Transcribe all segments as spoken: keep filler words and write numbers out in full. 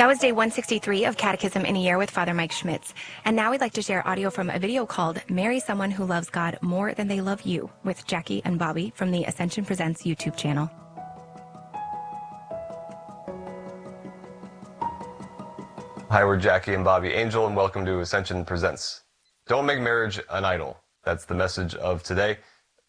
That was day one sixty-three of Catechism in a Year with Father Mike Schmitz. And now we'd like to share audio from a video called Marry Someone Who Loves God More Than They Love You with Jackie and Bobby from the Ascension Presents YouTube channel. Hi, we're Jackie and Bobby Angel, and welcome to Ascension Presents. Don't make marriage an idol. That's the message of today.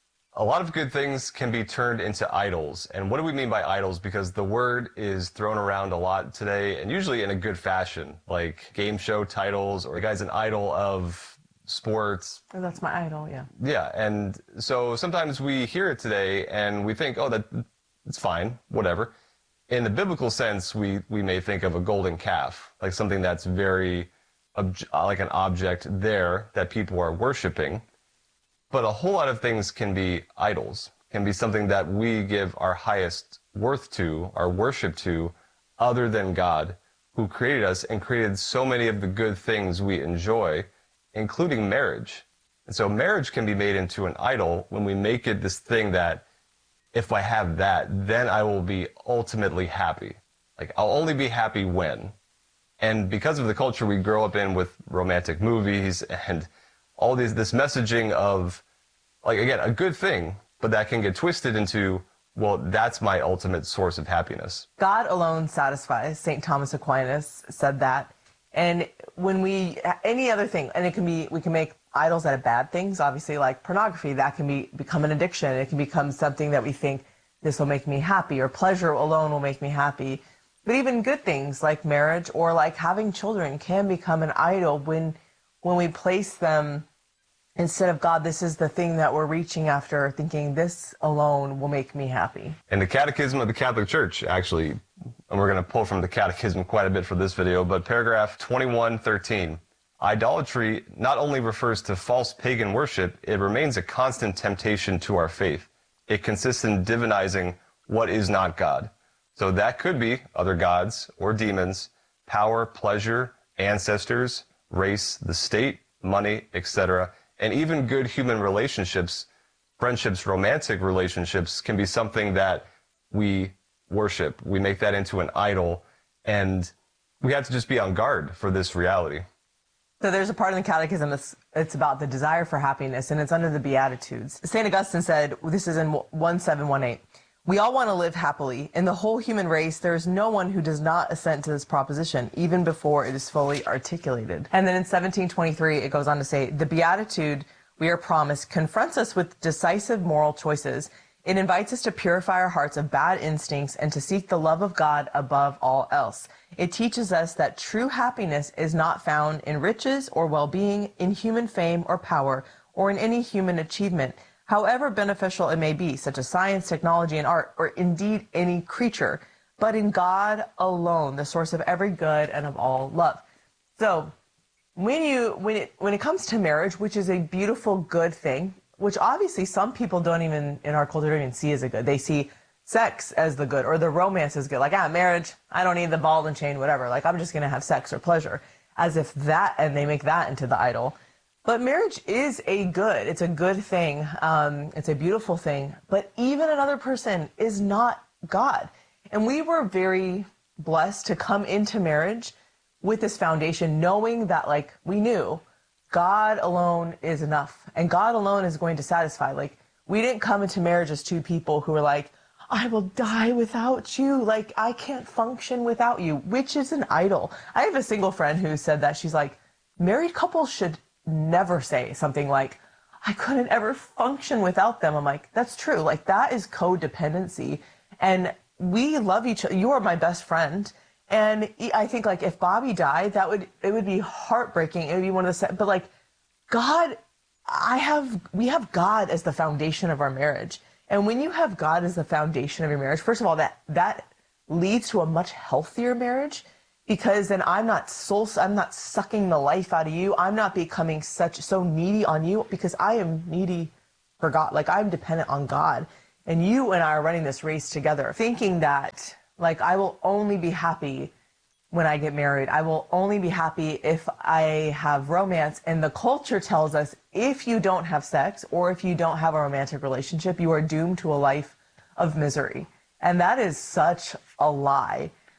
A lot of good things can be turned into idols. And what do we mean by idols? Because the word is thrown around a lot today, and usually in a good fashion, like game show titles, or the guy's an idol of sports. Oh, that's my idol, yeah. Yeah, and so sometimes we hear it today, and we think, oh, that it's fine, whatever. In the biblical sense, we, we may think of a golden calf, like something that's very, like an object there that people are worshiping. But a whole lot of things can be idols, can be something that we give our highest worth to, our worship to, other than God, who created us and created so many of the good things we enjoy, including marriage. And so marriage can be made into an idol when we make it this thing that, if I have that, then I will be ultimately happy. Like, I'll only be happy when. And because of the culture we grow up in with romantic movies and all these, this messaging of, like, again, a good thing, but that can get twisted into, well, that's my ultimate source of happiness. God alone satisfies. Saint Thomas Aquinas said that. And when we, any other thing, and it can be, we can make idols out of bad things, obviously, like pornography, that can be become an addiction. It can become something that we think, this will make me happy, or pleasure alone will make me happy. But even good things like marriage or like having children can become an idol when when we place them instead of God. This is the thing that we're reaching after, thinking this alone will make me happy. And the Catechism of the Catholic Church, actually, and we're going to pull from the Catechism quite a bit for this video, but paragraph twenty-one thirteen, idolatry not only refers to false pagan worship, it remains a constant temptation to our faith. It consists in divinizing what is not God. So that could be other gods or demons, power, pleasure, ancestors, race, the state, money, et cetera. And even good human relationships, friendships, romantic relationships can be something that we worship. We make that into an idol, and we have to just be on guard for this reality. So there's a part in the Catechism that's it's about the desire for happiness, and it's under the Beatitudes. Saint Augustine said, this is in one seven one eight, we all want to live happily. In the whole human race, there is no one who does not assent to this proposition, even before it is fully articulated. And then in seventeen twenty-three, it goes on to say, the Beatitude we are promised confronts us with decisive moral choices. It invites us to purify our hearts of bad instincts and to seek the love of God above all else. It teaches us that true happiness is not found in riches or well-being, in human fame or power, or in any human achievement, however beneficial it may be, such as science, technology, and art, or indeed any creature, but in God alone, the source of every good and of all love. So when you when it when it comes to marriage, which is a beautiful, good thing, which obviously some people don't even, in our culture, don't even see as a good. They see sex as the good, or the romance as good. Like, ah, marriage, I don't need the ball and chain, whatever. Like, I'm just going to have sex or pleasure. As if that, and they make that into the idol. But marriage is a good, it's a good thing. Um, it's a beautiful thing. But even another person is not God. And we were very blessed to come into marriage with this foundation, knowing that, like, we knew God alone is enough. And God alone is going to satisfy. Like, we didn't come into marriage as two people who were like, I will die without you. Like, I can't function without you, which is an idol. I have a single friend who said that. She's like, married couples should never say something like, I couldn't ever function without them. I'm like, that's true. Like, that is codependency. And we love each other. You are my best friend. And I think, like, if Bobby died, that would, it would be heartbreaking. It would be one of the, but like, God, I have, we have God as the foundation of our marriage. And when you have God as the foundation of your marriage, first of all, that, that leads to a much healthier marriage. Because then I'm not soul, I'm not sucking the life out of you. I'm not becoming such so needy on you, because I am needy for God. Like, I'm dependent on God. And you and I are running this race together, thinking that, like, I will only be happy when I get married. I will only be happy if I have romance. And the culture tells us, if you don't have sex or if you don't have a romantic relationship, you are doomed to a life of misery. And that is such a lie.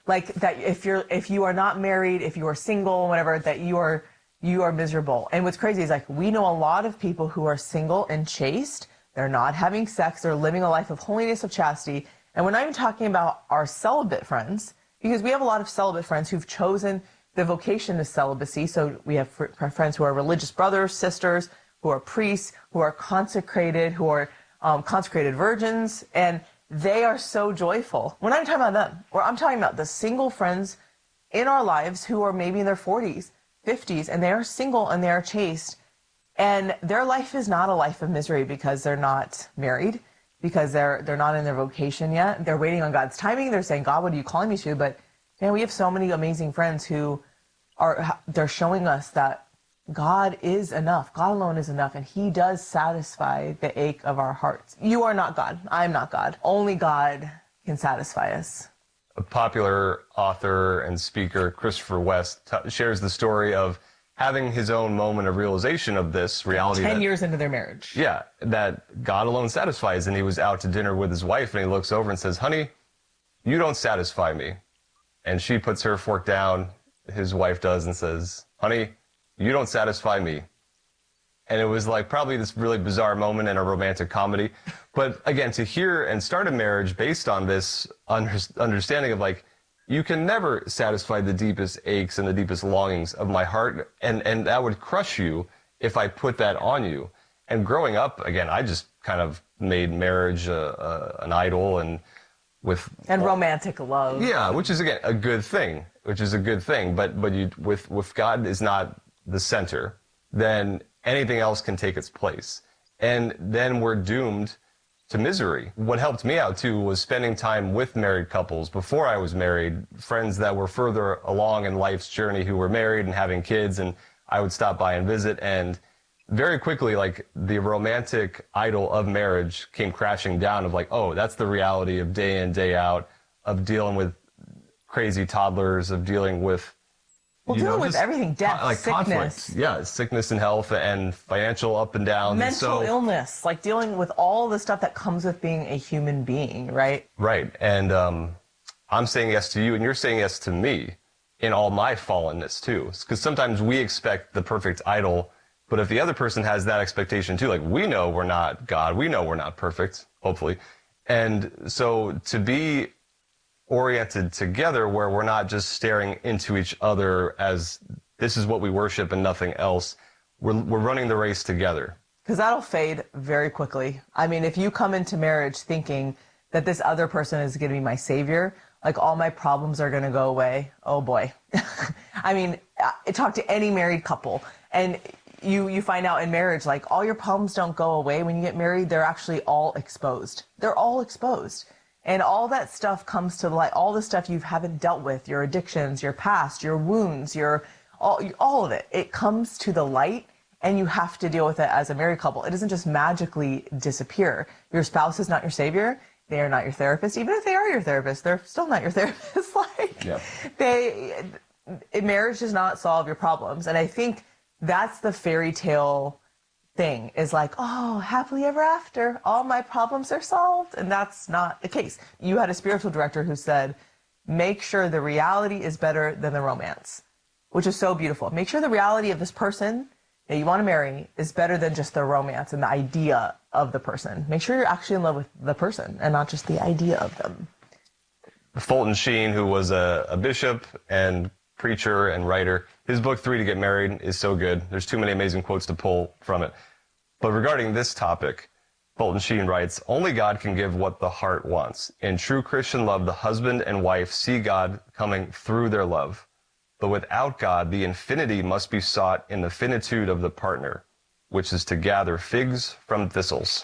Like that if you're if you are not married, if you are single, whatever, that you are you are miserable. And what's crazy is like we know a lot of people who are single and chaste. They're not having sex. They're living a life of holiness, of chastity. And we're not even talking about our celibate friends, because we have a lot of celibate friends who've chosen the vocation of celibacy. So we have fr- friends who are religious brothers, sisters, who are priests, who are consecrated, who are um, consecrated virgins, and they are so joyful. We're not even talking about them. Or I'm talking about the single friends in our lives who are maybe in their forties, fifties, and they are single and they are chaste. And their life is not a life of misery because they're not married, because they're they're not in their vocation yet. They're waiting on God's timing. They're saying, God, what are you calling me to? But man, we have so many amazing friends who are, they're showing us that God is enough. God alone is enough, and he does satisfy the ache of our hearts. You are not God. I'm not God. Only God can satisfy us. A popular author and speaker, Christopher West, t- shares the story of having his own moment of realization of this reality. Ten that, years into their marriage. Yeah, that God alone satisfies. And he was out to dinner with his wife, and he looks over and says, honey, you don't satisfy me. And she puts her fork down, his wife does, and says, honey, you don't satisfy me. And it was like probably this really bizarre moment in a romantic comedy. But again, to hear and start a marriage based on this under, understanding of like, you can never satisfy the deepest aches and the deepest longings of my heart. And, and that would crush you if I put that on you. And growing up, again, I just kind of made marriage a, a, an idol and with... And romantic love. Yeah, which is, again, a good thing, which is a good thing. But, but you, with, with God is not the center, then anything else can take its place. And then we're doomed to misery. What helped me out too was spending time with married couples before I was married, friends that were further along in life's journey who were married and having kids, and I would stop by and visit, and very quickly, like, the romantic idol of marriage came crashing down of like, oh, that's the reality of day in, day out, of dealing with crazy toddlers, of dealing with Well, you dealing know, with everything, death, like sickness. conflict. Yeah, sickness and health and financial up and down. Mental and so, illness, like dealing with all the stuff that comes with being a human being, right? Right. And um, I'm saying yes to you, and you're saying yes to me in all my fallenness, too. Because sometimes we expect the perfect idol, but if the other person has that expectation, too, like we know we're not God, we know we're not perfect, hopefully. And so to be oriented together where we're not just staring into each other as this is what we worship and nothing else. We're, we're running the race together. Because that'll fade very quickly. I mean, if you come into marriage thinking that this other person is going to be my savior, like all my problems are going to go away, oh boy. I mean, I talk to any married couple, and you, you find out in marriage, like all your problems don't go away when you get married. They're actually all exposed. They're all exposed. And all that stuff comes to light, all the stuff you haven't dealt with, your addictions, your past, your wounds, your all, all of it. It comes to the light, and you have to deal with it as a married couple. It doesn't just magically disappear. Your spouse is not your savior. They are not your therapist. Even if they are your therapist, they're still not your therapist. like, yeah. they, marriage does not solve your problems. And I think that's the fairy tale thing, is like, oh, happily ever after, all my problems are solved. And that's not the case. You had a spiritual director who said, make sure the reality is better than the romance, which is so beautiful. Make sure the reality of this person that you want to marry is better than just the romance and the idea of the person. Make sure you're actually in love with the person and not just the idea of them. Fulton Sheen, who was a, a bishop and preacher and writer, his book, Three to Get Married, is so good. There's too many amazing quotes to pull from it. But regarding this topic, Fulton Sheen writes, only God can give what the heart wants. In true Christian love, the husband and wife see God coming through their love. But without God, the infinity must be sought in the finitude of the partner, which is to gather figs from thistles.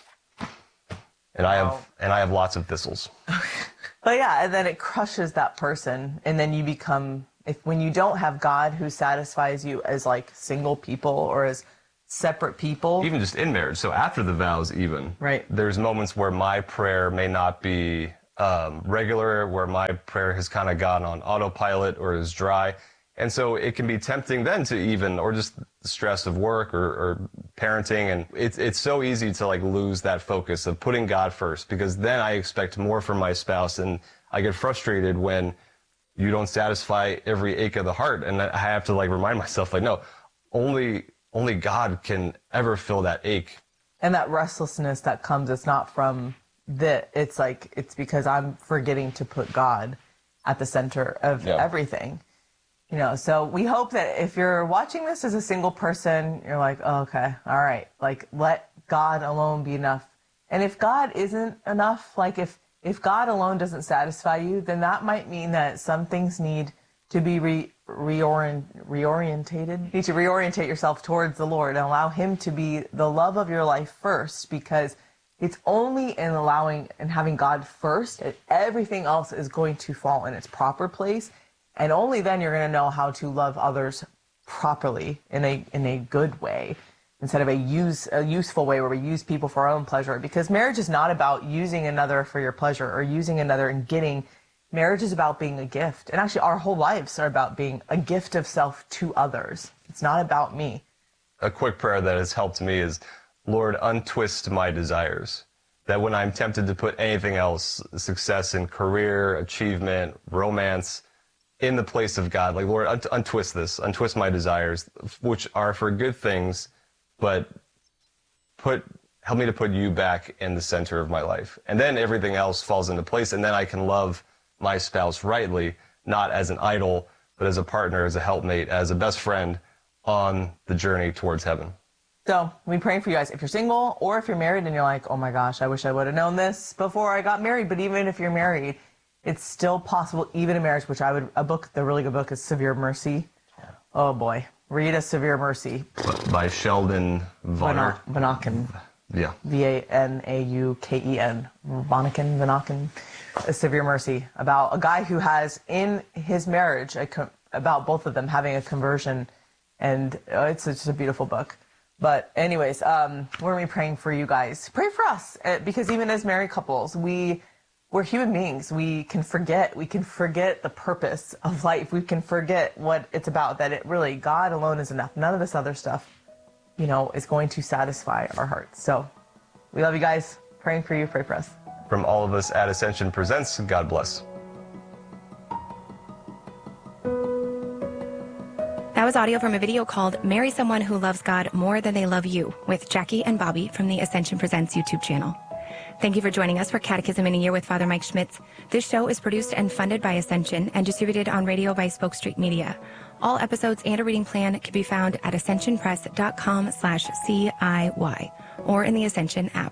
And I have, and I have lots of thistles. But yeah, and then it crushes that person, and then you become, if when you don't have God who satisfies you as like single people or as separate people. Even just in marriage, so after the vows even. Right. There's moments where my prayer may not be um, regular, where my prayer has kind of gone on autopilot or is dry. And so it can be tempting then to even, or just the stress of work or, or parenting. And it's, it's so easy to like lose that focus of putting God first, because then I expect more from my spouse, and I get frustrated when you don't satisfy every ache of the heart. And I have to like remind myself, like, no, only, only God can ever fill that ache. And that restlessness that comes, it's not from the, it's like, it's because I'm forgetting to put God at the center of yeah. everything. You know, so we hope that if you're watching this as a single person, you're like, oh, okay, all right, like, let God alone be enough. And if God isn't enough, like if, if God alone doesn't satisfy you, then that might mean that some things need to be re, reorient, reorientated. You need to reorientate yourself towards the Lord and allow him to be the love of your life first, because it's only in allowing and having God first that everything else is going to fall in its proper place. And only then you're going to know how to love others properly in a in a good way, instead of a use a useful way where we use people for our own pleasure. Because marriage is not about using another for your pleasure or using another and getting. Marriage is about being a gift. And actually our whole lives are about being a gift of self to others. It's not about me. A quick prayer that has helped me is, Lord, untwist my desires. That when I'm tempted to put anything else, success in career, achievement, romance, in the place of God, like, Lord, unt- untwist this, untwist my desires, which are for good things, but put, help me to put you back in the center of my life. And then everything else falls into place, and then I can love my spouse rightly, not as an idol, but as a partner, as a helpmate, as a best friend on the journey towards heaven. So we're praying for you guys. If you're single or if you're married and you're like, oh my gosh, I wish I would have known this before I got married. But even if you're married, it's still possible, even in marriage, which I would, a book, the really good book is Severe Mercy. Oh boy. Read A Severe Mercy. By Sheldon Vanauken. Vanauken. Yeah. V A N A U K E N. Vanauken, Vanauken. A Severe Mercy. About a guy who has in his marriage, a com- about both of them having a conversion. And uh, it's just a beautiful book. But anyways, um, we're going to be praying for you guys. Pray for us. Uh, because even as married couples, we... We're human beings. We can forget. We can forget the purpose of life. We can forget what it's about, that it really, God alone is enough. None of this other stuff, you know, is going to satisfy our hearts. So we love you guys. Praying for you. Pray for us. From all of us at Ascension Presents, God bless. That was audio from a video called Marry Someone Who Loves God More Than They Love You with Jackie and Bobby from the Ascension Presents YouTube channel. Thank you for joining us for Catechism in a Year with Father Mike Schmitz. This show is produced and funded by Ascension and distributed on radio by Spoke Street Media. All episodes and a reading plan can be found at ascensionpress.com slash CIY or in the Ascension app.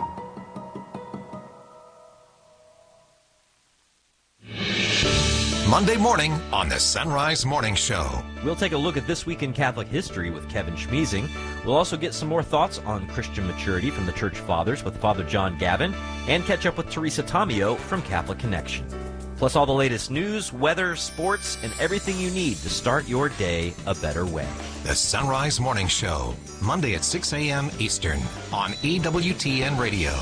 Monday morning on the Sunrise Morning Show. We'll take a look at This Week in Catholic History with Kevin Schmeezing. We'll also get some more thoughts on Christian maturity from the Church Fathers with Father John Gavin, and catch up with Teresa Tomeo from Catholic Connection. Plus all the latest news, weather, sports, and everything you need to start your day a better way. The Sunrise Morning Show, Monday at six a.m. Eastern on E W T N Radio.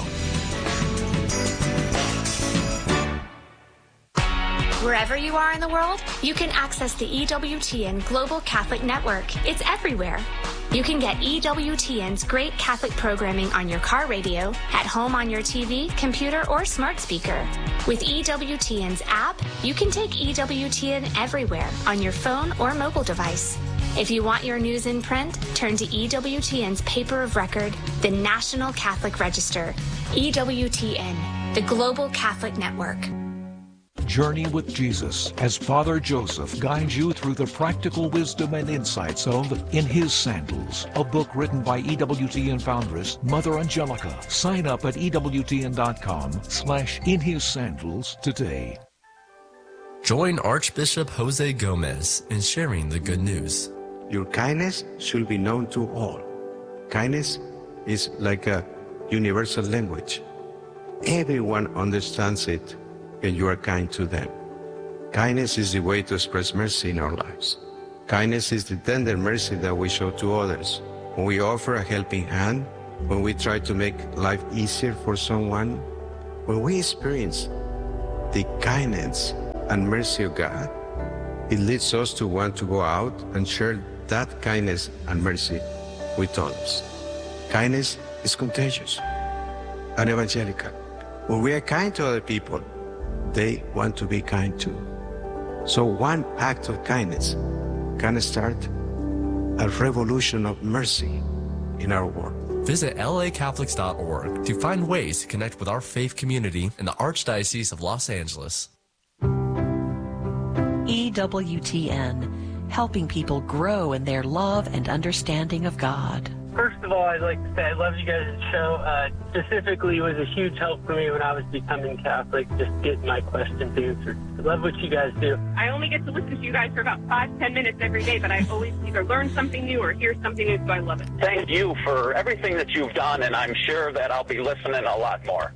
Wherever you are in the world, you can access the E W T N Global Catholic Network. It's everywhere. You can get E W T N's great Catholic programming on your car radio, at home on your T V, computer, or smart speaker. With E W T N's app, you can take E W T N everywhere on your phone or mobile device. If you want your news in print, turn to E W T N's paper of record, the National Catholic Register. E W T N, the Global Catholic Network. Journey with Jesus as Father Joseph guides you through the practical wisdom and insights of In His Sandals, a book written by E W T N foundress Mother Angelica. Sign up at ewtn.com slash In His Sandals today. Join Archbishop Jose Gomez in sharing the good news. Your kindness should be known to all. Kindness is like a universal language. Everyone understands it when you are kind to them. Kindness is the way to express mercy in our lives. Kindness is the tender mercy that we show to others. When we offer a helping hand, when we try to make life easier for someone, when we experience the kindness and mercy of God, it leads us to want to go out and share that kindness and mercy with others. Kindness is contagious and evangelical. When we are kind to other people, they want to be kind too. So one act of kindness can start a revolution of mercy in our world. Visit L A Catholics dot org to find ways to connect with our faith community in the Archdiocese of Los Angeles. E W T N, helping people grow in their love and understanding of God. First of all, I'd like to say I love you guys' show. Uh, specifically, it was a huge help for me when I was becoming Catholic, just getting my questions answered. I love what you guys do. I only get to listen to you guys for about five, ten minutes every day, but I always either learn something new or hear something new, so I love it. Thank you for everything that you've done, and I'm sure that I'll be listening a lot more.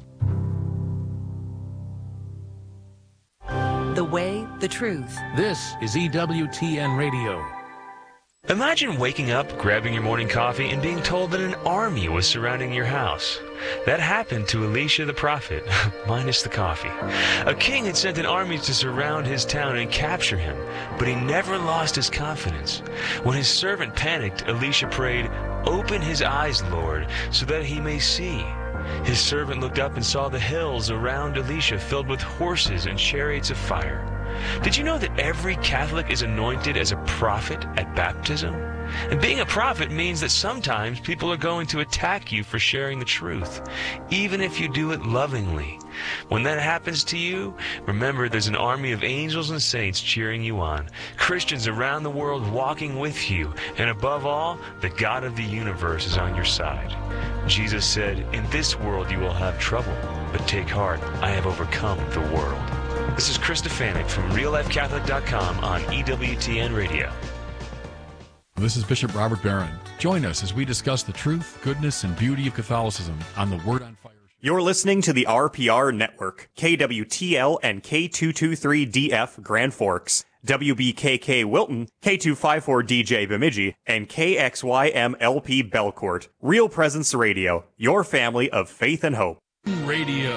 The way, the truth. This is E W T N Radio. Imagine waking up, grabbing your morning coffee, and being told that an army was surrounding your house. That happened to Elisha the prophet, minus the coffee. A king had sent an army to surround his town and capture him, but he never lost his confidence. When his servant panicked, Elisha prayed, "Open his eyes, Lord, so that he may see." His servant looked up and saw the hills around Elisha filled with horses and chariots of fire. Did you know that every Catholic is anointed as a prophet at baptism? And being a prophet means that sometimes people are going to attack you for sharing the truth, even if you do it lovingly. When that happens to you, remember there's an army of angels and saints cheering you on, Christians around the world walking with you, and above all, the God of the universe is on your side. Jesus said, "In this world you will have trouble, but take heart, I have overcome the world." This is Chris Stefanik from real life catholic dot com on E W T N Radio. This is Bishop Robert Barron. Join us as we discuss the truth, goodness, and beauty of Catholicism on the Word on Fire. You're listening to the R P R Network, K W T L and K two two three D F Grand Forks, W B K K Wilton, K two five four D J Bemidji, and K X Y M L P Belcourt. Real Presence Radio, your family of faith and hope. Radio.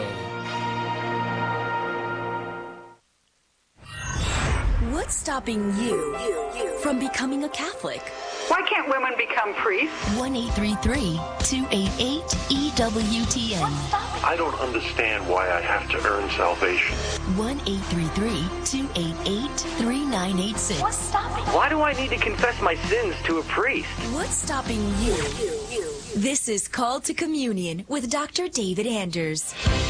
What's stopping you from becoming a Catholic? Why can't women become priests? one eight three three, two eight eight, E W T N. I don't understand why I have to earn salvation. one eight three three, two eight eight, three nine eight six. What's stopping? Why do I need to confess my sins to a priest? What's stopping you? This is Called to Communion with Doctor David Anders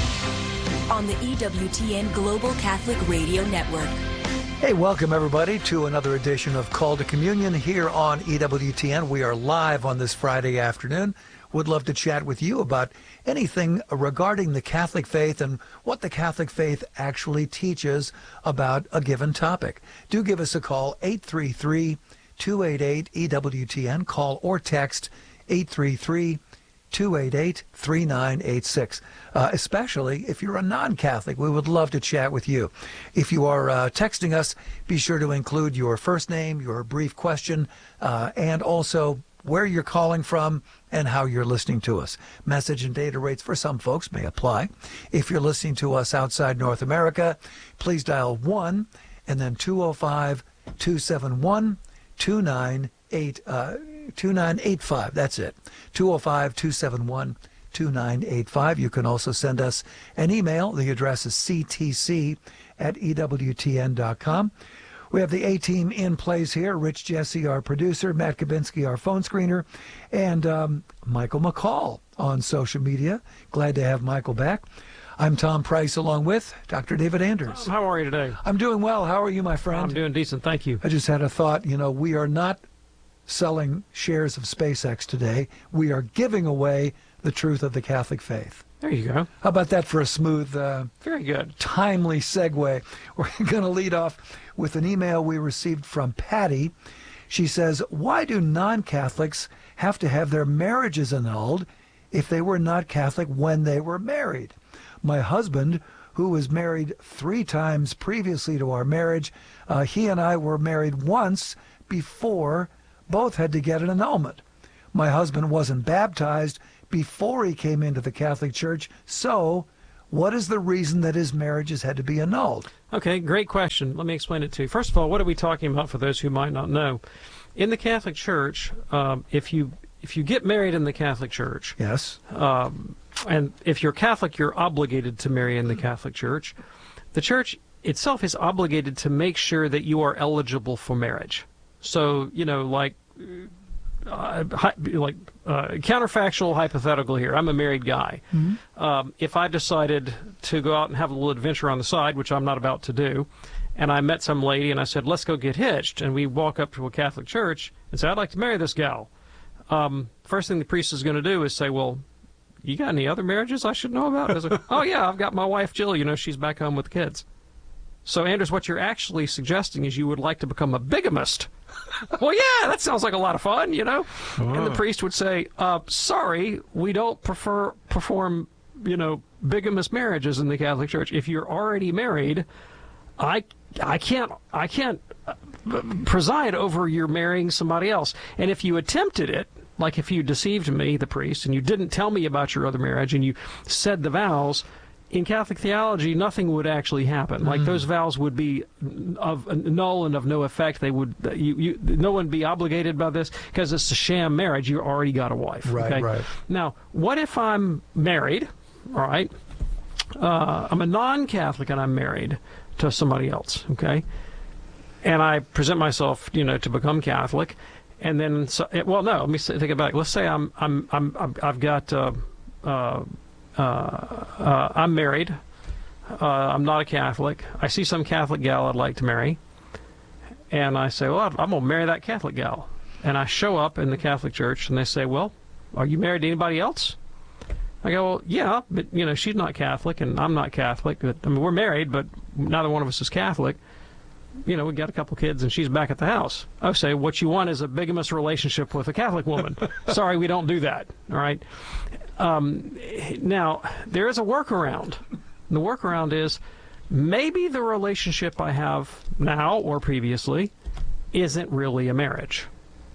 on the E W T N Global Catholic Radio Network. Hey, welcome everybody to another edition of Call to Communion here on E W T N. We are live on this Friday afternoon. Would love to chat with you about anything regarding the Catholic faith and what the Catholic faith actually teaches about a given topic. Do give us a call, eight three three, two eight eight, E W T N. Call or text eight three three, two eight eight, three nine eight six. Uh, especially if you're a non-Catholic, we would love to chat with you. If you are uh, texting us, be sure to include your first name, your brief question, uh, and also where you're calling from and how you're listening to us. Message and data rates for some folks may apply. If you're listening to us outside North America, please dial one and then two oh five, two seven one, two nine eight five. That's it. two oh five, two seven one, two nine eight five. You can also send us an email. The address is c t c at e w t n dot com. We have the A-team in place here. Rich Jesse, our producer, Matt Kabinski, our phone screener, and um, Michael McCall on social media. Glad to have Michael back. I'm Tom Price along with Doctor David Anders. Tom, how are you today? I'm doing well. How are you, my friend? I'm doing decent, thank you. I just had a thought. You know, we are not selling shares of SpaceX today. We are giving away the truth of the Catholic faith. There you go. How about that for a smooth, uh, very good, timely segue? We're going to lead off with an email we received from Patty. She says, why do non-Catholics have to have their marriages annulled if they were not Catholic when they were married? My husband, who was married three times previously to our marriage, uh, he and I were married once before. Both had to get an annulment. My husband wasn't baptized before he came into the Catholic Church, so what is the reason that his marriages had to be annulled? Okay, great question. Let me explain it to you. First of all, what are we talking about for those who might not know? In the Catholic Church, um, if you if you get married in the Catholic Church, yes, um, and if you're Catholic, you're obligated to marry in the Catholic Church. The Church itself is obligated to make sure that you are eligible for marriage. So, you know, like, uh, hi, like uh, counterfactual hypothetical here. I'm a married guy. Mm-hmm. Um, if I decided to go out and have a little adventure on the side, which I'm not about to do, and I met some lady and I said, let's go get hitched, and we walk up to a Catholic church and say, I'd like to marry this gal. Um, first thing the priest is going to do is say, well, you got any other marriages I should know about? I was like, oh, yeah, I've got my wife, Jill. You know, she's back home with the kids. So, Anders, what you're actually suggesting is you would like to become a bigamist. Well, yeah, that sounds like a lot of fun, you know? Oh. And the priest would say, uh, sorry, we don't prefer perform, you know, bigamous marriages in the Catholic Church. If you're already married, I, I can't, I can't preside over your marrying somebody else. And if you attempted it, like if you deceived me, the priest, and you didn't tell me about your other marriage, and you said the vows, in Catholic theology, nothing would actually happen. Mm. Like those vows would be of null and of no effect. They would, you, you, no one be obligated by this because it's a sham marriage. You already got a wife. Right, okay? right. Now, what if I'm married? All right, uh, I'm a non-Catholic and I'm married to somebody else. Okay, and I present myself, you know, to become Catholic. And then, so, well, no. Let me say, think about it. Let's say I'm, I'm, I'm, I'm I've got, uh, uh, uh, uh, I'm married. Uh, I'm not a Catholic. I see some Catholic gal I'd like to marry, and I say, well, I'm gonna marry that Catholic gal. And I show up in the Catholic Church, and they say, well, are you married to anybody else? I go, well, yeah, but you know, she's not Catholic, and I'm not Catholic. But, I mean, we're married, but neither one of us is Catholic. You know, we got a couple kids, and she's back at the house. I say, what you want is a bigamous relationship with a Catholic woman. Sorry, we don't do that. All right. Um, now, there is a workaround. The workaround is maybe the relationship I have now or previously isn't really a marriage.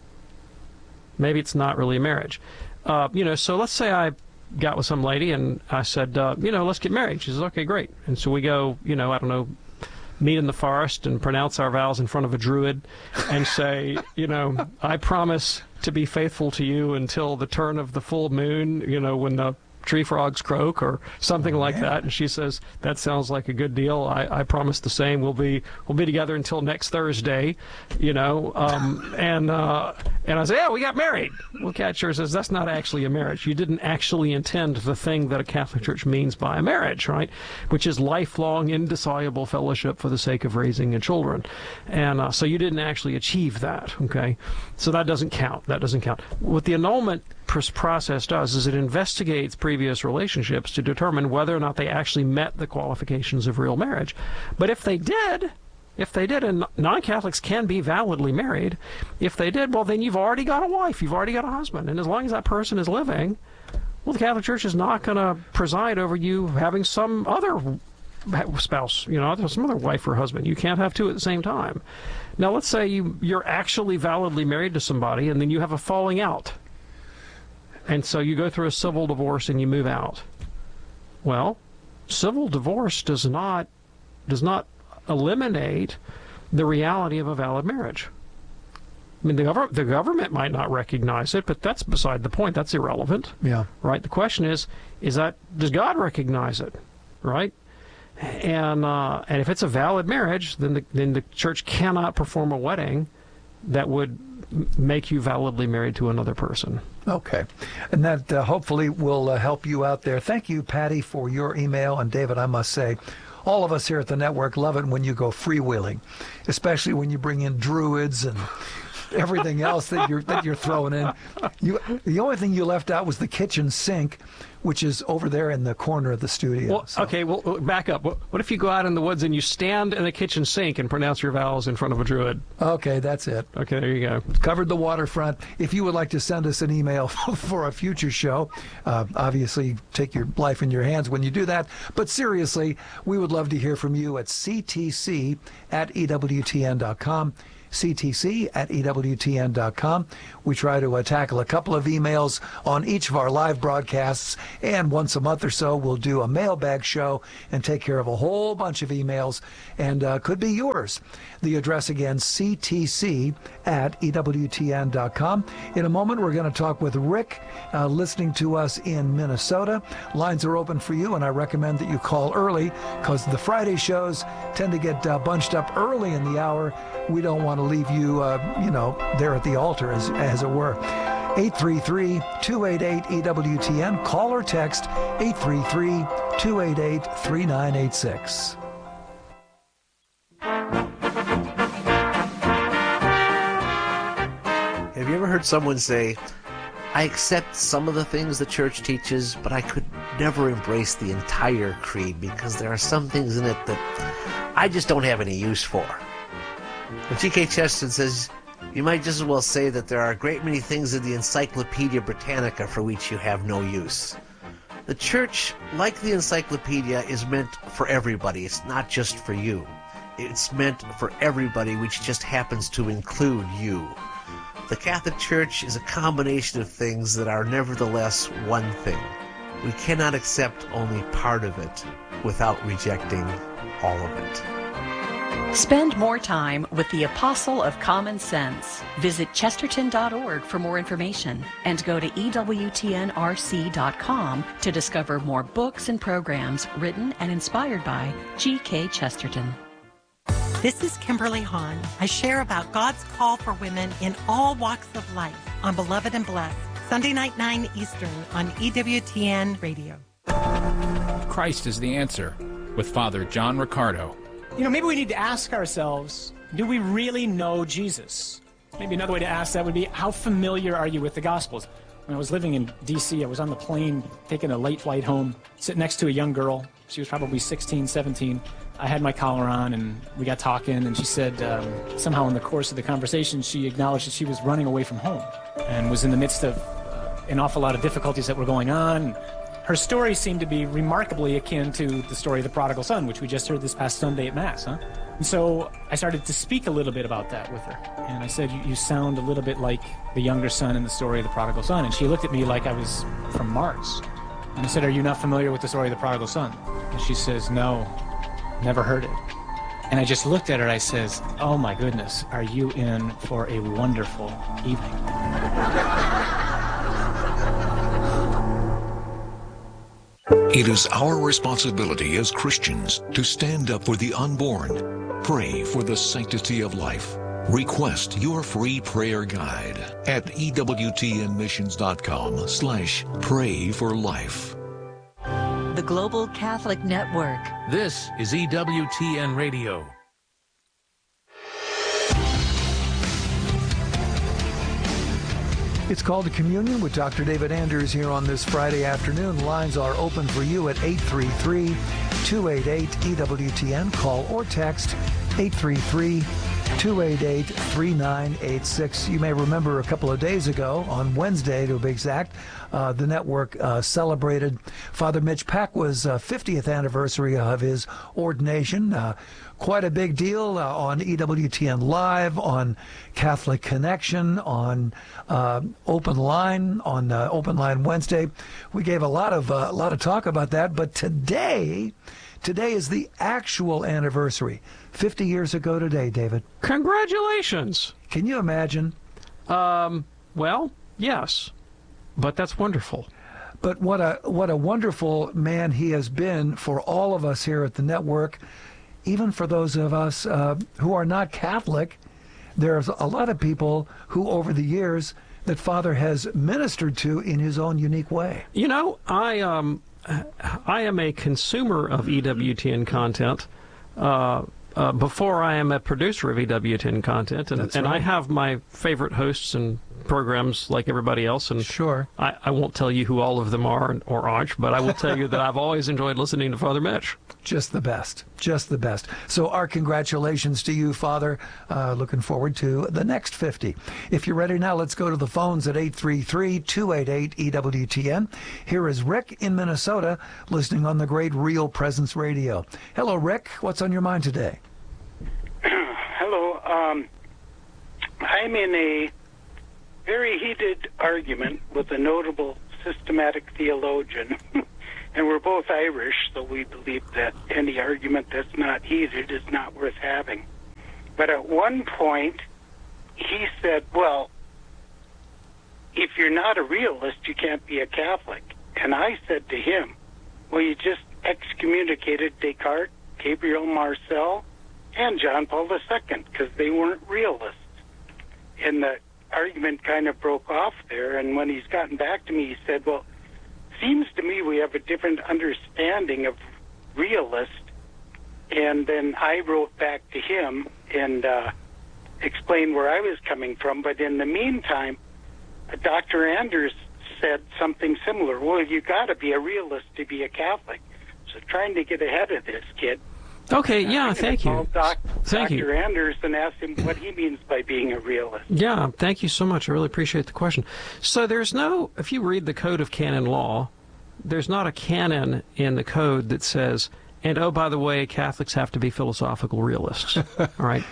Maybe it's not really a marriage. Uh, you know, so let's say I got with some lady, and I said, uh, you know, let's get married. She says, okay, great. And so we go, you know, I don't know, meet in the forest and pronounce our vows in front of a druid and say, you know, I promise to be faithful to you until the turn of the full moon, you know, when the tree frogs croak or something like yeah. that. And she says, that sounds like a good deal. I, I promise the same. We'll be we'll be together until next Thursday, you know. Um, and uh, and I say, yeah, we got married. Well, Cat sure says, that's not actually a marriage. You didn't actually intend the thing that a Catholic Church means by a marriage, right? Which is lifelong, indissoluble fellowship for the sake of raising a children. And uh, so you didn't actually achieve that, okay? So that doesn't count. That doesn't count. What the annulment process does is it investigates previous relationships to determine whether or not they actually met the qualifications of real marriage. But if they did, if they did, and non-Catholics can be validly married, if they did, well, then you've already got a wife, you've already got a husband, and as long as that person is living, well, the Catholic Church is not going to preside over you having some other spouse, you know, some other wife or husband. You can't have two at the same time. Now, let's say you, you're actually validly married to somebody, and then you have a falling out. And so you go through a civil divorce and you move out. Well, civil divorce does not does not eliminate the reality of a valid marriage. I mean, the, gov- the government might not recognize it, but that's beside the point. That's irrelevant. Yeah. Right? The question is, is that, does God recognize it? Right? And uh, and if it's a valid marriage, then the, then the church cannot perform a wedding that would make you validly married to another person. Okay. And that uh, hopefully will uh, help you out there. Thank you, Patty, for your email. And David, I must say, all of us here at the network love it when you go freewheeling, especially when you bring in druids and everything else that you're that you're throwing in. You, the only thing you left out was the kitchen sink, which is over there in the corner of the studio. Well, so. Okay, well, back up. What, what if you go out in the woods and you stand in the kitchen sink and pronounce your vows in front of a druid? Okay, that's it. Okay, there you go. Covered the waterfront. If you would like to send us an email for a future show, uh, obviously take your life in your hands when you do that. But seriously, we would love to hear from you at c t c at e w t n dot com. C T C at E W T N dot com. We try to uh, tackle a couple of emails on each of our live broadcasts, and once a month or so we'll do a mailbag show and take care of a whole bunch of emails, and uh, could be yours. The address again, C T C at E W T N dot com. In a moment we're going to talk with Rick, uh, listening to us in Minnesota. Lines are open for you, and I recommend that you call early because the Friday shows tend to get uh, bunched up early in the hour. We don't want to leave you, uh, you know, there at the altar, as, as it were. eight three three, two eight eight, E W T N. Call or text eight three three, two eight eight, three nine eight six. Have you ever heard someone say, I accept some of the things the church teaches, but I could never embrace the entire creed because there are some things in it that I just don't have any use for? Well, G K Chesterton says, you might just as well say that there are a great many things in the Encyclopedia Britannica for which you have no use. The church, like the encyclopedia, is meant for everybody. It's not just for you. It's meant for everybody, which just happens to include you. The Catholic Church is a combination of things that are nevertheless one thing. We cannot accept only part of it without rejecting all of it. Spend more time with the Apostle of Common Sense. Visit chesterton dot org for more information and go to E W T N R C dot com to discover more books and programs written and inspired by G K Chesterton. This is Kimberly Hahn. I share about God's call for women in all walks of life on Beloved and Blessed, Sunday night, nine Eastern on E W T N Radio. Christ is the answer with Father John Riccardo. You know, maybe we need to ask ourselves, do we really know Jesus? Maybe another way to ask that would be, how familiar are you with the Gospels? When I was living in D C, I was on the plane taking a late flight home, sitting next to a young girl. She was probably sixteen, seventeen. I had my collar on, and we got talking, and she said um, somehow in the course of the conversation, she acknowledged that she was running away from home and was in the midst of uh, an awful lot of difficulties that were going on. Her story seemed to be remarkably akin to the story of the prodigal son, which we just heard this past Sunday at Mass, huh? And so I started to speak a little bit about that with her. And I said, you, you sound a little bit like the younger son in the story of the prodigal son. And she looked at me like I was from Mars. And I said, are you not familiar with the story of the prodigal son? And she says, no, never heard it. And I just looked at her and I says, oh my goodness, are you in for a wonderful evening? It is our responsibility as Christians to stand up for the unborn, pray for the sanctity of life. Request your free prayer guide at E W T N missions dot com slash pray for life. The Global Catholic Network. This is E W T N Radio. It's Called to Communion with Doctor David Anders here on this Friday afternoon. Lines are open for you at eight three three, two eight eight, E W T N. Call or text eight three three, two eight eight, three nine eight six. You may remember a couple of days ago, on Wednesday to be exact, uh, the network uh, celebrated Father Mitch Pacwa's uh, fiftieth anniversary of his ordination. Uh, quite a big deal uh, on E W T N Live, on Catholic Connection, on uh, Open Line, on uh, Open Line Wednesday. We gave a lot of uh, a lot of talk about that, but today, today is the actual anniversary. fifty years ago today, David. Congratulations. Can you imagine? Um, well, yes, but that's wonderful. But what a what a wonderful man he has been for all of us here at the network, even for those of us uh, who are not Catholic. There's a lot of people who, over the years, that Father has ministered to in his own unique way. You know, I um, I am a consumer of E W T N content. Uh, Uh, before I am a producer of E W T N content, and, and right. I have my favorite hosts and programs like everybody else, and sure, I, I won't tell you who all of them are or aren't, but I will tell you that I've always enjoyed listening to Father Mitch. Just the best, just the best. So our congratulations to you, Father. Uh, looking forward to the next fifty. If you're ready now, let's go to the phones at eight three three, two eight eight, E W T N. Here is Rick in Minnesota, listening on the great Real Presence Radio. Hello, Rick. What's on your mind today? Hello. Um, I'm in a very heated argument with a notable systematic theologian, and we're both Irish, so we believe that any argument that's not heated is not worth having. But at one point, he said, well, if you're not a realist, you can't be a Catholic. And I said to him, well, you just excommunicated Descartes, Gabriel Marcel, and John Paul the Second, because they weren't realists. And the argument kind of broke off there, and when he's gotten back to me, he said, well, seems to me we have a different understanding of realist. And then I wrote back to him and uh, explained where I was coming from. But in the meantime, Doctor Anders said something similar. Well, you got to be a realist to be a Catholic. So trying to get ahead of this kid. Okay, yeah, thank you. Doc, thank Doctor you. Anders and asked him what he means by being a realist. Yeah, thank you so much. I really appreciate the question. So there's no, if you read the Code of Canon Law, there's not a canon in the code that says, and oh, by the way, Catholics have to be philosophical realists. All right?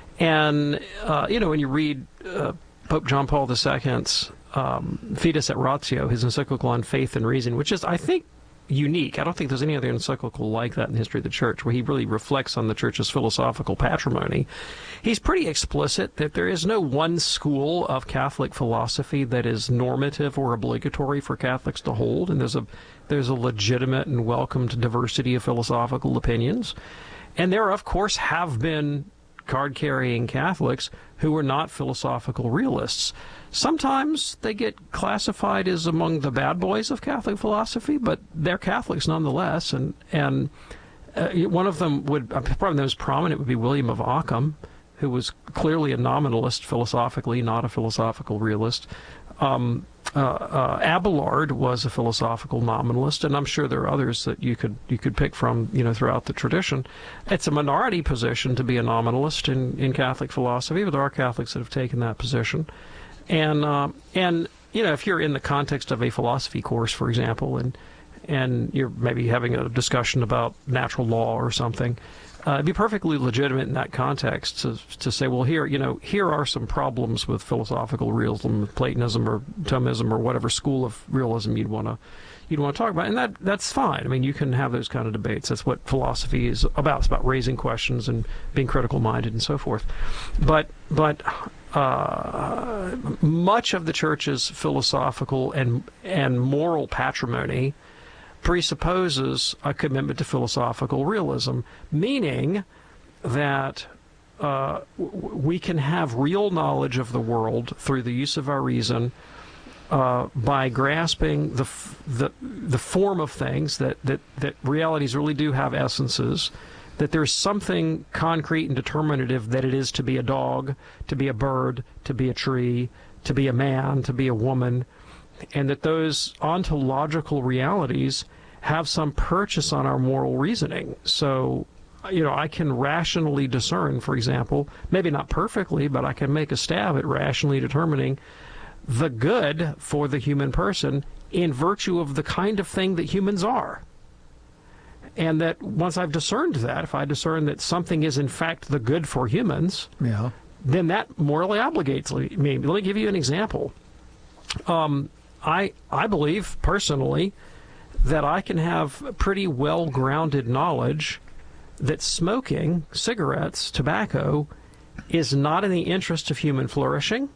And, uh, you know, when you read uh, Pope John Paul the Second's um, Fides et Ratio, his encyclical on faith and reason, which is, I think, unique. I don't think there's any other encyclical like that in the history of the Church, where he really reflects on the Church's philosophical patrimony. He's pretty explicit that there is no one school of Catholic philosophy that is normative or obligatory for Catholics to hold, and there's a there's a legitimate and welcomed diversity of philosophical opinions. And there, of course, have been card-carrying Catholics who are not philosophical realists. Sometimes they get classified as among the bad boys of Catholic philosophy, but they're Catholics nonetheless. And and uh, one of them would, probably the most prominent would be William of Ockham, who was clearly a nominalist philosophically, not a philosophical realist. Um, uh, uh, Abelard was a philosophical nominalist, and I'm sure there are others that you could you could pick from, you know, throughout the tradition. It's a minority position to be a nominalist in, in Catholic philosophy, but there are Catholics that have taken that position. And uh, and you know, if you're in the context of a philosophy course, for example, and and you're maybe having a discussion about natural law or something, uh, it'd be perfectly legitimate in that context to to say, well, here you know here are some problems with philosophical realism, Platonism or Thomism or whatever school of realism you'd want to you'd want to talk about, and that that's fine. I mean, you can have those kind of debates. That's what philosophy is about. It's about raising questions and being critical minded and so forth. But but. Uh, much of the Church's philosophical and and moral patrimony presupposes a commitment to philosophical realism, meaning that uh, we can have real knowledge of the world through the use of our reason uh, by grasping the, the the form of things, that, that, that realities really do have essences, that there's something concrete and determinative that it is to be a dog, to be a bird, to be a tree, to be a man, to be a woman, and that those ontological realities have some purchase on our moral reasoning. So, you know, I can rationally discern, for example, maybe not perfectly, but I can make a stab at rationally determining the good for the human person in virtue of the kind of thing that humans are. And that once I've discerned that, if I discern that something is in fact the good for humans, yeah. then that morally obligates me. Let me give you an example. Um, I I believe personally that I can have pretty well-grounded knowledge that smoking cigarettes, tobacco, is not in the interest of human flourishing,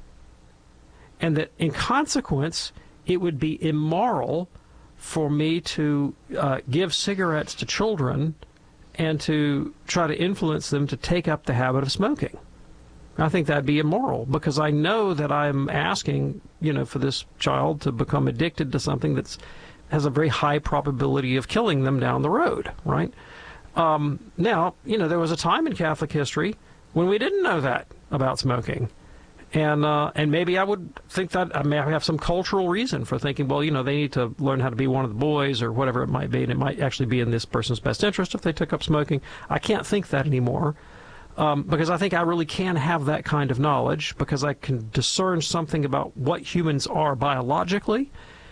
and that in consequence it would be immoral for me to uh, give cigarettes to children and to try to influence them to take up the habit of smoking. I think that'd be immoral, because I know that I'm asking, you know, for this child to become addicted to something that's has a very high probability of killing them down the road, right? Um, now, you know, there was a time in Catholic history when we didn't know that about smoking. And uh, and maybe I would think that I may have some cultural reason for thinking, well, you know, they need to learn how to be one of the boys or whatever it might be, and it might actually be in this person's best interest if they took up smoking. I can't think that anymore, um, because I think I really can have that kind of knowledge, because I can discern something about what humans are biologically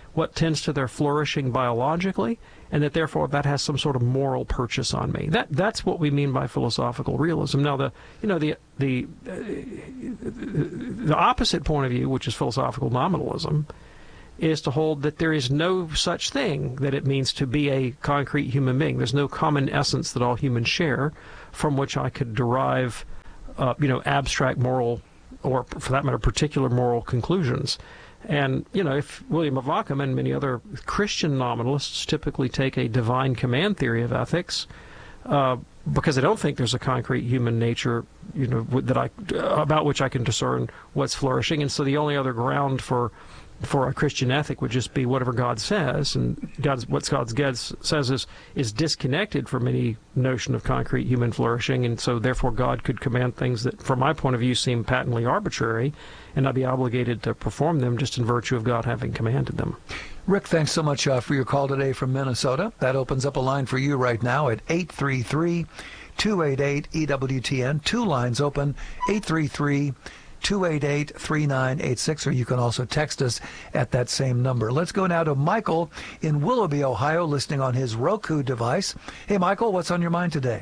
what tends to their flourishing biologically, and that therefore that has some sort of moral purchase on me. That that's what we mean by philosophical realism. Now, the you know the the uh, the opposite point of view, which is philosophical nominalism, is to hold that there is no such thing that it means to be a concrete human being. There's no common essence that all humans share from which I could derive, uh, you know, abstract moral, or for that matter, particular moral conclusions. And, you know, if William of Ockham and many other Christian nominalists typically take a divine command theory of ethics, uh, because I don't think there's a concrete human nature, you know, that I about which I can discern what's flourishing. And so the only other ground for for a Christian ethic would just be whatever God says, and God's, what God's God says is, is disconnected from any notion of concrete human flourishing, and so therefore God could command things that, from my point of view, seem patently arbitrary, and I'd be obligated to perform them just in virtue of God having commanded them. Rick, thanks so much uh, for your call today from Minnesota. That opens up a line for you right now at eight three three, two eight eight, E W T N. Two lines open, eight three three, two eight eight, three nine eight six, or you can also text us at that same number. Let's go now to Michael in Willoughby, Ohio, listening on his Roku device. Hey, Michael, what's on your mind today?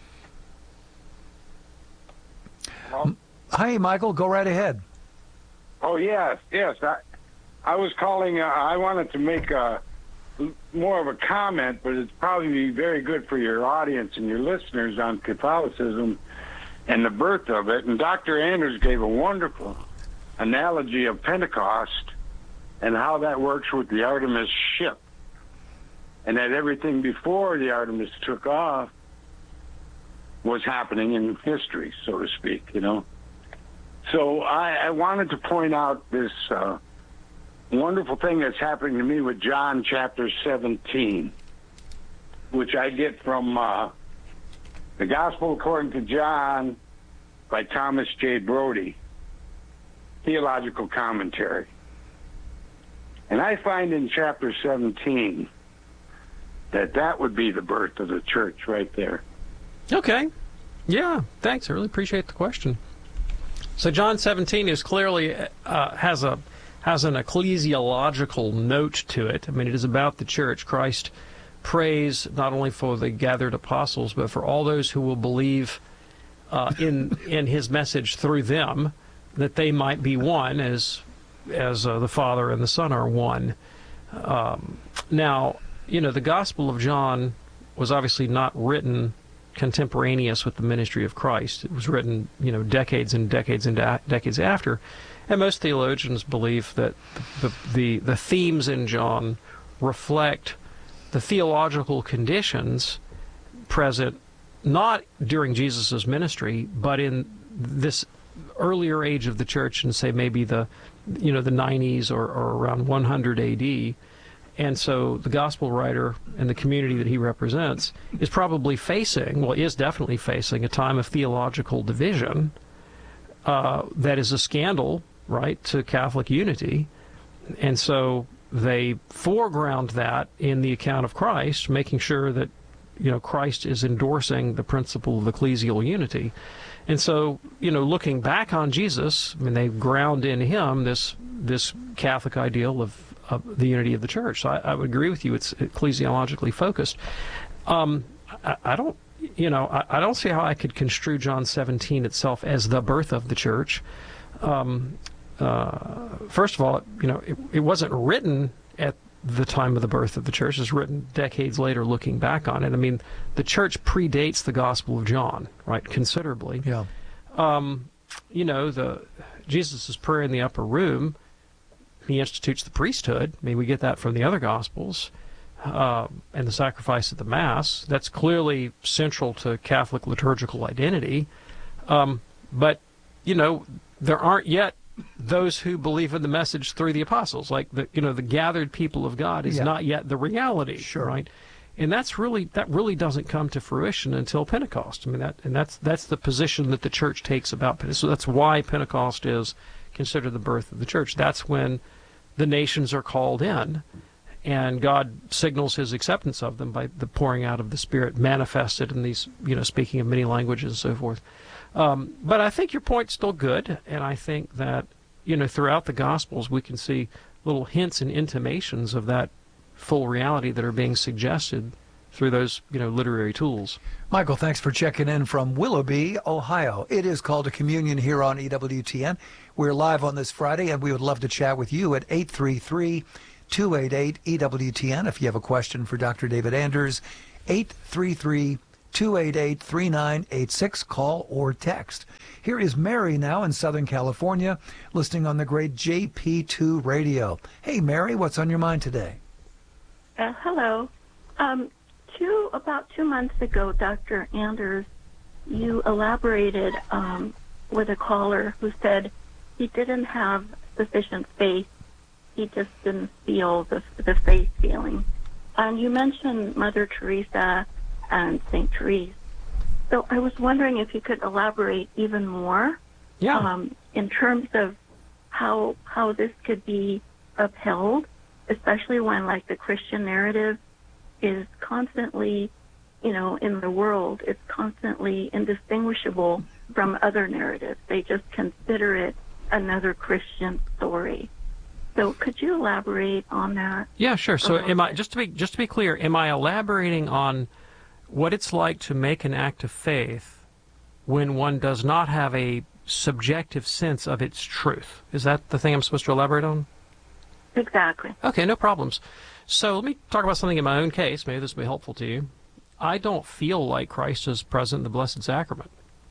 Well, Hi, Michael, go right ahead. Oh, yes, yes. I, I was calling, uh, I wanted to make a, more of a comment, but it's probably very good for your audience and your listeners on Catholicism and the birth of it. And Doctor Anders gave a wonderful analogy of Pentecost and how that works with the Artemis ship, and that everything before the Artemis took off was happening in history, so to speak, you know. So I, I wanted to point out this uh, wonderful thing that's happening to me with John chapter seventeen, which I get from uh, The Gospel According to John by Thomas J. Brody, Theological Commentary. And I find in chapter seventeen that that would be the birth of the church right there. Okay. Yeah, thanks. I really appreciate the question. So John seventeen is clearly uh, has a has an ecclesiological note to it. I mean, it is about the church. Christ prays not only for the gathered apostles, but for all those who will believe uh, in in his message through them, that they might be one as as uh, the Father and the Son are one. Um, now, you know, the Gospel of John was obviously not written contemporaneous with the ministry of Christ. It was written, you know, decades and decades and da- decades after. And most theologians believe that the, the the themes in John reflect the theological conditions present not during Jesus' ministry, but in this earlier age of the church, and say maybe the, you know, the nineties or, or around one hundred A D. And so the gospel writer and the community that he represents is probably facing, well, is definitely facing a time of theological division uh, that is a scandal, right, to Catholic unity. And so they foreground that in the account of Christ, making sure that, you know, Christ is endorsing the principle of ecclesial unity. And so, you know, looking back on Jesus, I mean, they ground in him this this Catholic ideal of, of the unity of the church. So I, I would agree with you. It's ecclesiologically focused. Um, I, I don't, you know, I, I don't see how I could construe John seventeen itself as the birth of the church. Um, uh, first of all, you know, it, it wasn't written at the time of the birth of the church. It's written decades later, looking back on it. I mean, the church predates the Gospel of John, right, considerably. Yeah. Um, you know, the Jesus' prayer in the upper room, he institutes the priesthood. I mean, we get that from the other Gospels. Uh, and the sacrifice at the Mass, that's clearly central to Catholic liturgical identity. Um, but, you know, there aren't yet those who believe in the message through the apostles. Like, the, you know, the gathered people of God is yeah. not yet the reality, sure. right? And that's really, that really doesn't come to fruition until Pentecost. I mean, that, and that's, that's the position that the church takes about Pentecost. So that's why Pentecost is considered the birth of the church. That's when the nations are called in, and God signals his acceptance of them by the pouring out of the Spirit manifested in these, you know, speaking of many languages and so forth. Um, but I think your point's still good, and I think that, you know, throughout the Gospels we can see little hints and intimations of that full reality that are being suggested through those, you know, literary tools. Michael, thanks for checking in from Willoughby, Ohio. It is Called to Communion here on E W T N. We're live on this Friday, and we would love to chat with you at eight three three, two eight eight, E W T N. If you have a question for Doctor David Anders, eight three three, two eight eight, three nine eight six. Call or text. Here is Mary now in Southern California, listening on the great J P two radio. Hey, Mary, what's on your mind today? Uh, hello. Um, two about two months ago, Doctor Anders, you elaborated um, with a caller who said he didn't have sufficient faith. He just didn't feel the, the faith feeling. And you mentioned Mother Teresa and Saint Therese. So I was wondering if you could elaborate even more yeah. um, in terms of how how this could be upheld, especially when, like, the Christian narrative is constantly, you know, in the world, it's constantly indistinguishable from other narratives. They just consider it another Christian story. So could you elaborate on that? Yeah, sure. So am I, just to be just to be clear, am I elaborating on what it's like to make an act of faith when one does not have a subjective sense of its truth? Is that the thing I'm supposed to elaborate on? Exactly. Okay, no problems. So let me talk about something in my own case. Maybe this will be helpful to you. I don't feel like Christ is present in the Blessed Sacrament.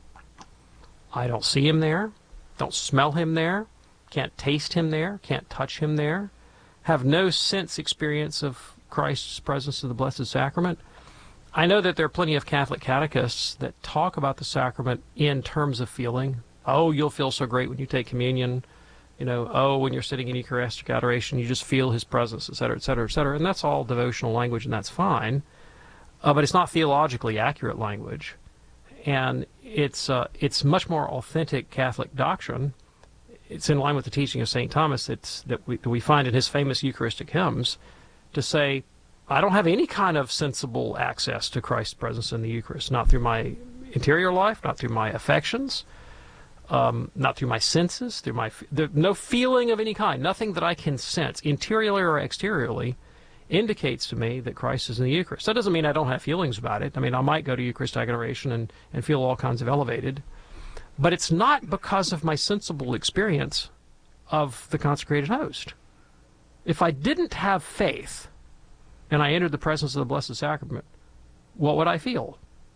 I don't see him there, don't smell him there, can't taste him there, can't touch him there, have no sense experience of Christ's presence in the Blessed Sacrament. I know that there are plenty of Catholic catechists that talk about the sacrament in terms of feeling. Oh, you'll feel so great when you take communion. You know, oh, when you're sitting in Eucharistic adoration, you just feel his presence, et cetera, et cetera, et cetera. And that's all devotional language, and that's fine. Uh, but it's not theologically accurate language. And it's uh, it's much more authentic Catholic doctrine. It's in line with the teaching of Saint Thomas it's, that, we, that we find in his famous Eucharistic hymns to say, I don't have any kind of sensible access to Christ's presence in the Eucharist, not through my interior life, not through my affections, um, not through my senses, through my there, no feeling of any kind, nothing that I can sense, interiorly or exteriorly, indicates to me that Christ is in the Eucharist. That doesn't mean I don't have feelings about it. I mean, I might go to Eucharistic adoration and, and feel all kinds of elevated, but it's not because of my sensible experience of the consecrated host. If I didn't have faith and I entered the presence of the Blessed Sacrament, what would I feel?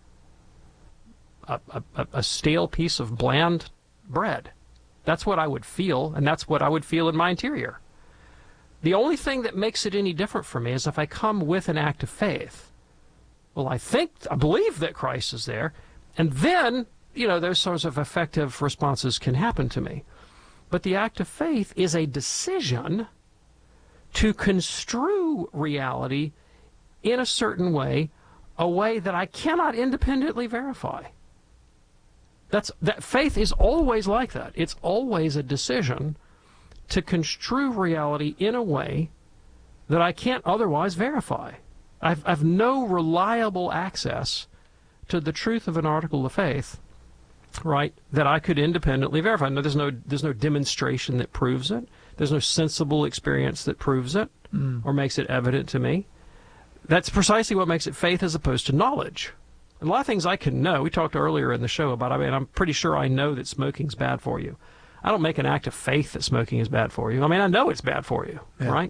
A, a, a stale piece of bland bread. That's what I would feel, and that's what I would feel in my interior. The only thing that makes it any different for me is if I come with an act of faith. Well, I think, I believe that Christ is there, and then, you know, those sorts of effective responses can happen to me. But the act of faith is a decision to construe reality in a certain way, a way that I cannot independently verify. That's, that faith is always like that. It's always a decision to construe reality in a way that I can't otherwise verify. I've, I've no reliable access to the truth of an article of faith, right, that I could independently verify. No, there's no, there's no demonstration that proves it. There's no sensible experience that proves it mm. or makes it evident to me. That's precisely what makes it faith as opposed to knowledge. And a lot of things I can know. We talked earlier in the show about, I mean, I'm pretty sure I know that smoking's bad for you. I don't make an act of faith that smoking is bad for you. I mean, I know it's bad for you, yeah. right?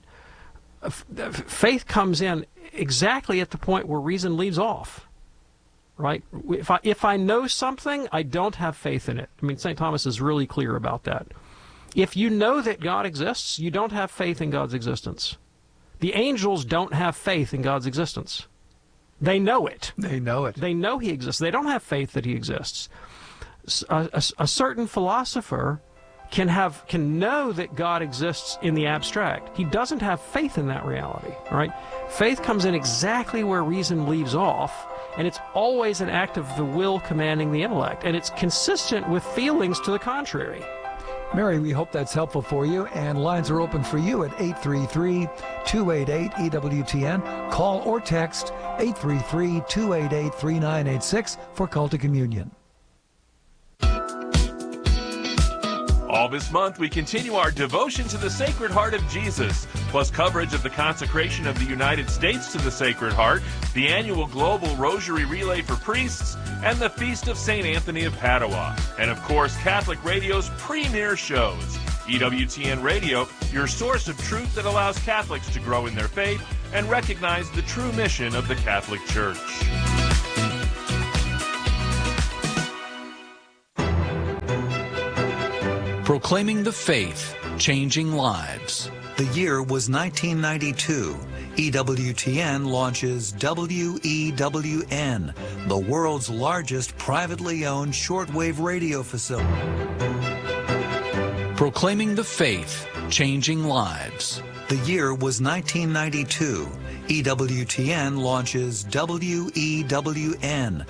Faith comes in exactly at the point where reason leaves off, right? If I, if I know something, I don't have faith in it. I mean, Saint Thomas is really clear about that. If you know that God exists, you don't have faith in God's existence. The angels don't have faith in God's existence. They know it. They know it. They know he exists. They don't have faith that he exists. A, a, a certain philosopher can have can know that God exists in the abstract. He doesn't have faith in that reality. All right? Faith comes in exactly where reason leaves off, and it's always an act of the will commanding the intellect, and it's consistent with feelings to the contrary. Mary, we hope that's helpful for you, and lines are open for you at eight three three, two eight eight, E W T N. Call or text eight three three, two eight eight, three nine eight six for Call to Communion. All this month, we continue our devotion to the Sacred Heart of Jesus, plus coverage of the consecration of the United States to the Sacred Heart, the annual Global Rosary Relay for Priests, and the Feast of Saint Anthony of Padua. And of course, Catholic Radio's premier shows. E W T N Radio, your source of truth that allows Catholics to grow in their faith and recognize the true mission of the Catholic Church. Proclaiming the faith, changing lives. The year was nineteen ninety-two. E W T N launches W E W N, the world's largest privately owned shortwave radio facility. Proclaiming the faith, changing lives. The year was nineteen ninety-two. E W T N launches W E W N,